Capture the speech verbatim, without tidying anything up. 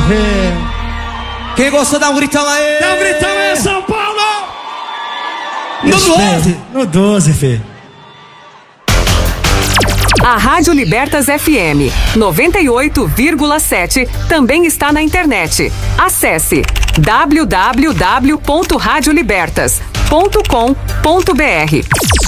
ver. Quem gostou, dá um gritão aí. Dá um gritão aí, São Paulo. No doze. No doze, Fê. A Rádio Libertas F M noventa e oito vírgula sete também está na internet. Acesse w w w ponto rádio libertas ponto com ponto b r.